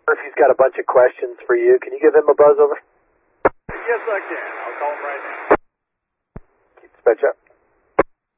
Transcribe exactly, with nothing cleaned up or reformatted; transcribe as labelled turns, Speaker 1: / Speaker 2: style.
Speaker 1: Murphy's got a bunch of questions for you. Can you give him a buzz over?
Speaker 2: Yes, I can. I'll call him right now.
Speaker 1: Dispatch up.